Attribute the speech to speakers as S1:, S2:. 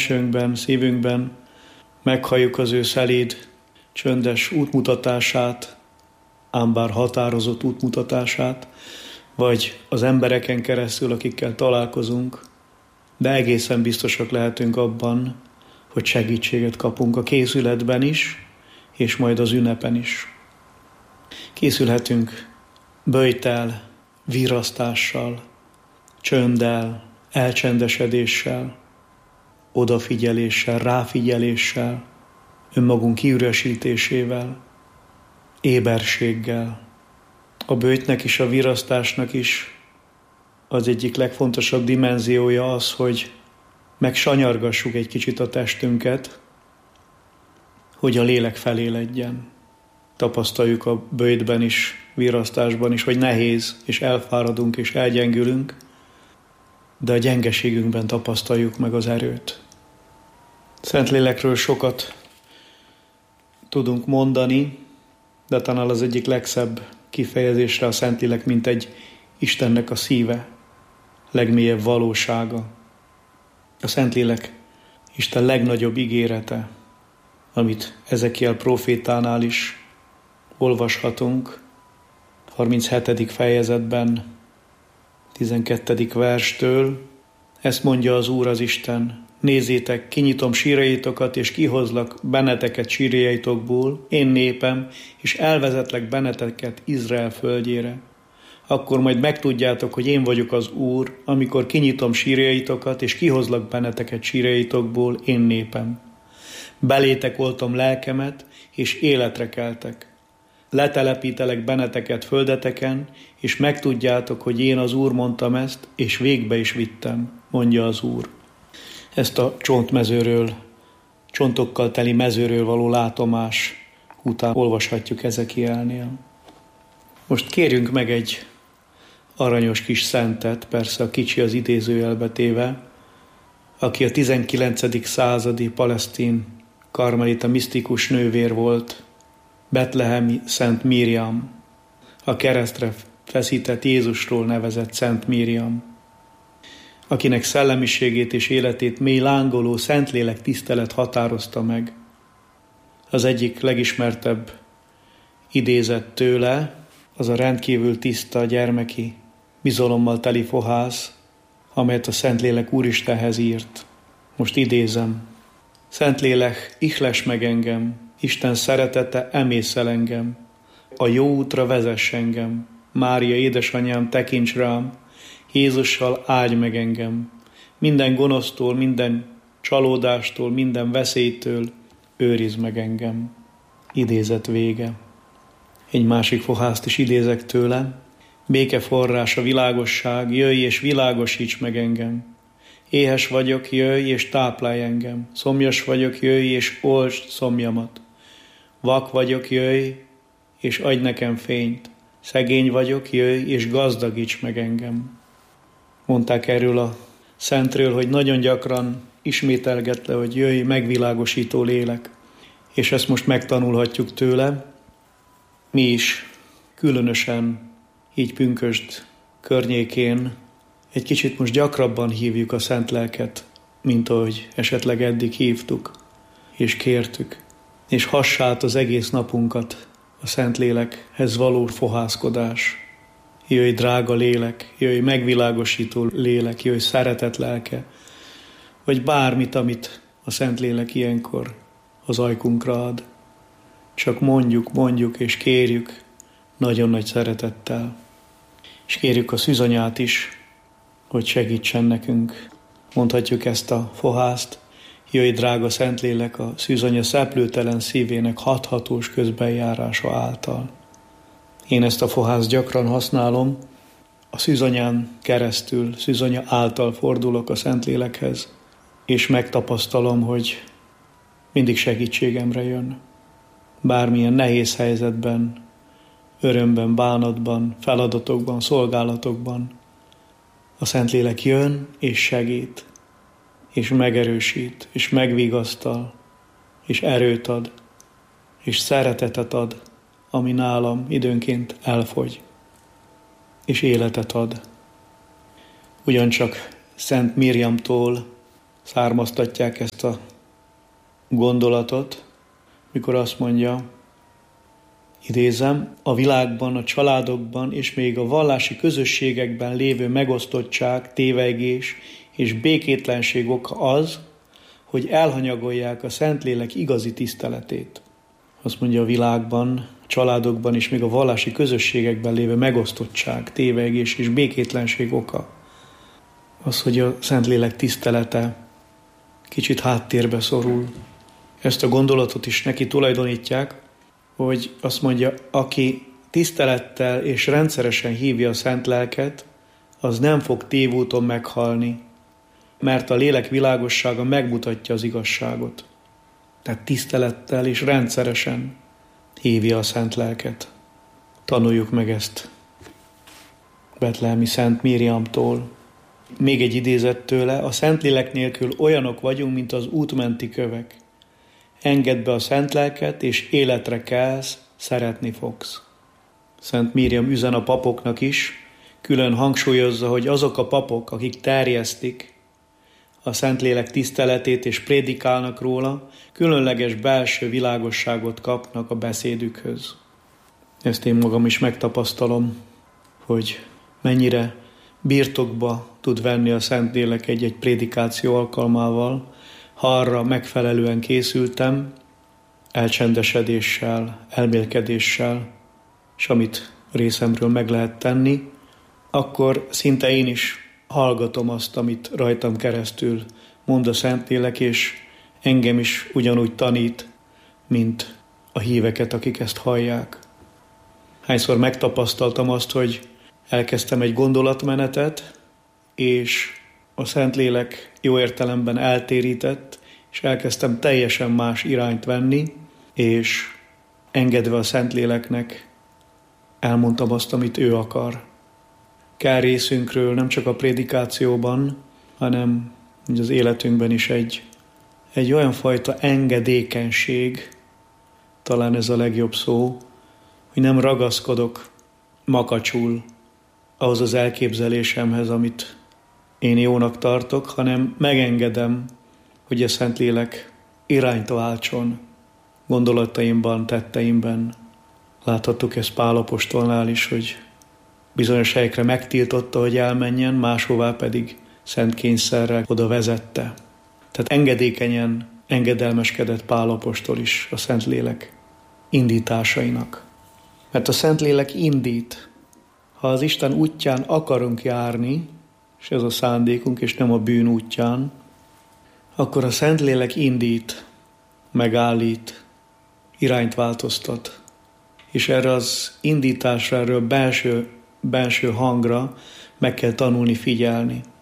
S1: bensőnkben, szívünkben meghalljuk az ő szeléd, csöndes útmutatását, ám bár határozott útmutatását, vagy az embereken keresztül, akikkel találkozunk, de egészen biztosak lehetünk abban, hogy segítséget kapunk a készületben is, és majd az ünnepen is. Készülhetünk böjttel, virrasztással, csönddel, elcsendesedéssel, odafigyeléssel, ráfigyeléssel, önmagunk kiüresítésével, éberséggel. A böjtnek és a virrasztásnak is az egyik legfontosabb dimenziója az, hogy megsanyargassuk egy kicsit a testünket, hogy a lélek feléledjen. Tapasztaljuk a böjtben is, virrasztásban is, hogy nehéz, és elfáradunk, és elgyengülünk, de a gyengeségünkben tapasztaljuk meg az erőt. Szentlélekről sokat tudunk mondani, de talán az egyik legszebb kifejezésre a Szentlélek, mint egy Istennek a szíve, legmélyebb valósága. A Szentlélek Isten legnagyobb ígérete, amit Ezekiel prófétánál is olvashatunk, 37. fejezetben, 12. verstől. Ezt mondja az Úr az Isten: nézzétek, kinyitom sírjaitokat, és kihozlak benneteket sírjaitokból, én népem, és elvezetlek benneteket Izrael földjére. Akkor majd megtudjátok, hogy én vagyok az Úr, amikor kinyitom sírjaitokat, és kihozlak benneteket sírjaitokból, én népem. Belétek oltom lelkemet, és életre keltek. Letelepítelek benneteket földeteken, és megtudjátok, hogy én az Úr mondtam ezt, és végbe is vittem, mondja az Úr. Ezt a csontmezőről, csontokkal teli mezőről való látomás után olvashatjuk Ezekielnél. Most kérjünk meg egy aranyos kis szentet, persze a kicsi az idézőjelbe téve, aki a 19. századi palesztin karmelita misztikus nővér volt, betlehemi Szent Miriam, a keresztre feszített Jézusról nevezett Szent Miriam, akinek szellemiségét és életét mély lángoló Szentlélek tisztelet határozta meg. Az egyik legismertebb idézet tőle az a rendkívül tiszta gyermeki, bizalommal teli fohász, amelyet a Szentlélek Úristenhez írt. Most idézem: Szentlélek, ihles meg engem, Isten szeretete emészel engem, a jó útra vezess engem, Mária édesanyám, tekints rám, Jézussal áldj meg engem, minden gonosztól, minden csalódástól, minden veszélytől őrizd meg engem. Idézet vége. Egy másik fohászt is idézek tőle: béke forrás, a világosság, jöjj és világosíts meg engem. Éhes vagyok, jöjj és táplálj engem. Szomjas vagyok, jöjj és oltsd szomjamat. Vak vagyok, jöjj és adj nekem fényt. Szegény vagyok, jöjj és gazdagíts meg engem. Mondták erről a Szentről, hogy nagyon gyakran ismételgette, hogy jöjj, megvilágosító lélek. És ezt most megtanulhatjuk tőle. Mi is különösen így pünkösd környékén egy kicsit most gyakrabban hívjuk a Szent Lelket, mint ahogy esetleg eddig hívtuk és kértük. És hassát az egész napunkat a Szentlélekhez való fohászkodás. Jöjj, drága lélek, jöjj, megvilágosító lélek, jöjj, szeretet lelke, vagy bármit, amit a Szentlélek ilyenkor az ajkunkra ad. Csak mondjuk és kérjük nagyon nagy szeretettel. És kérjük a szűzanyát is, hogy segítsen nekünk. Mondhatjuk ezt a fohászt: jöjj, drága Szentlélek, a szűzanya szeplőtelen szívének hathatós közbenjárása által. Én ezt a fohászt gyakran használom, a szűzanyán keresztül, szűzanya által fordulok a Szentlélekhez, és megtapasztalom, hogy mindig segítségemre jön. Bármilyen nehéz helyzetben, örömben, bánatban, feladatokban, szolgálatokban a Szentlélek jön és segít, és megerősít, és megvigasztal, és erőt ad, és szeretetet ad, ami nálam időnként elfogy, és életet ad. Ugyancsak Szent Miriamtól származtatják ezt a gondolatot, mikor azt mondja, idézem, a világban, a családokban és még a vallási közösségekben lévő megosztottság, tévegés és békétlenség oka az, hogy elhanyagolják a Szentlélek igazi tiszteletét. Azt mondja, a világban, a családokban és még a vallási közösségekben lévő megosztottság, tévegés és békétlenség oka az, hogy a Szentlélek tisztelete kicsit háttérbe szorul. Ezt a gondolatot is neki tulajdonítják, hogy azt mondja, aki tisztelettel és rendszeresen hívja a Szent Lelket, az nem fog tévúton meghalni, mert a lélek világossága megmutatja az igazságot. Tehát tisztelettel és rendszeresen hívja a Szent Lelket. Tanuljuk meg ezt betlehemi Szent Miriamtól. Még egy idézet tőle, a Szentlélek nélkül olyanok vagyunk, mint az útmenti kövek. Engedd be a Szent Lelket, és életre kelsz, szeretni fogsz. Szent Miriam üzen a papoknak is, külön hangsúlyozza, hogy azok a papok, akik terjesztik a Szentlélek tiszteletét és prédikálnak róla, különleges belső világosságot kapnak a beszédükhöz. Ezt én magam is megtapasztalom, hogy mennyire birtokba tud venni a Szentlélek egy-egy prédikáció alkalmával, ha arra megfelelően készültem, elcsendesedéssel, elmélkedéssel, és amit részemről meg lehet tenni, akkor szinte én is hallgatom azt, amit rajtam keresztül mond a Szentlélek, és engem is ugyanúgy tanít, mint a híveket, akik ezt hallják. Hányszor megtapasztaltam azt, hogy elkezdtem egy gondolatmenetet, és a Szentlélek jó értelemben eltérített, és elkezdtem teljesen más irányt venni, és engedve a Szentléleknek elmondtam azt, amit ő akar. Kell részünkről nem csak a prédikációban, hanem az életünkben is egy olyan fajta engedékenység, talán ez a legjobb szó, hogy nem ragaszkodok makacsul ahhoz az elképzelésemhez, amit én jónak tartok, hanem megengedem, hogy a Szentlélek irányt váltson gondolataimban, tetteimben. Láthattuk ezt Pál apostolnál is, hogy bizonyos helyekre megtiltotta, hogy elmenjen, máshová pedig szent kényszerrel oda vezette. Tehát engedékenyen engedelmeskedett Pál apostol is a Szentlélek indításainak. Mert a Szentlélek indít. Ha az Isten útján akarunk járni, és ez a szándékunk, és nem a bűn útján, akkor a Szentlélek indít, megállít, irányt változtat. És erre az indításra, erről belső hangra meg kell tanulni figyelni.